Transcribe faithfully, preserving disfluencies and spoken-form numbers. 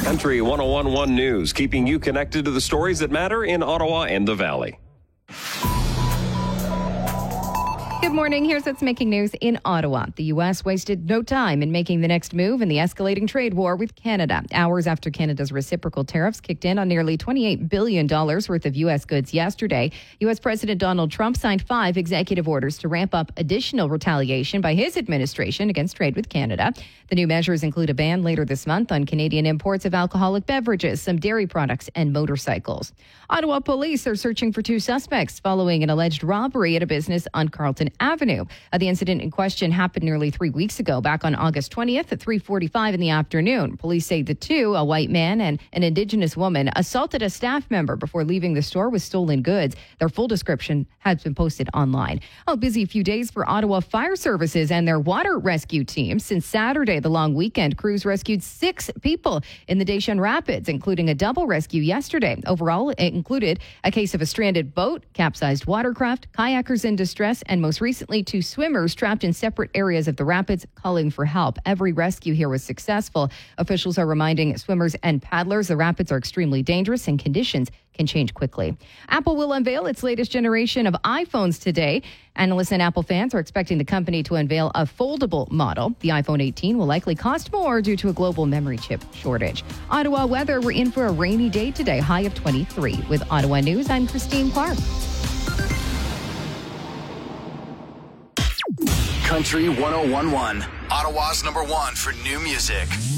Country one oh one point one News, keeping you connected to the stories that matter in Ottawa and the Valley. Good morning. Here's what's making news in Ottawa. The U S wasted no time in making the next move in the escalating trade war with Canada. Hours after Canada's reciprocal tariffs kicked in on nearly twenty-eight billion dollars worth of U S goods yesterday, U S President Donald Trump signed five executive orders to ramp up additional retaliation by his administration against trade with Canada. The new measures include a ban later this month on Canadian imports of alcoholic beverages, some dairy products, and motorcycles. Ottawa police are searching for two suspects following an alleged robbery at a business on Carlton Avenue. Uh, the incident in question happened nearly three weeks ago, back on August twentieth at three forty-five in the afternoon. Police say the two, a white man and an Indigenous woman, assaulted a staff member before leaving the store with stolen goods. Their full description has been posted online. A busy few days for Ottawa Fire Services and their water rescue team. Since Saturday, the long weekend, crews rescued six people in the Deschutes Rapids, including a double rescue yesterday. Overall, it included a case of a stranded boat, capsized watercraft, kayakers in distress, and most recently, two swimmers trapped in separate areas of the rapids calling for help. Every rescue here was successful. Officials are reminding swimmers and paddlers the rapids are extremely dangerous and conditions can change quickly. Apple will unveil its latest generation of iPhones today. Analysts and Apple fans are expecting the company to unveil a foldable model. The iPhone eighteen will likely cost more due to a global memory chip shortage. Ottawa weather, we're in for a rainy day today, high of twenty-three. With Ottawa News, I'm Christine Clark. Country one oh one point one, Ottawa's number one for new music.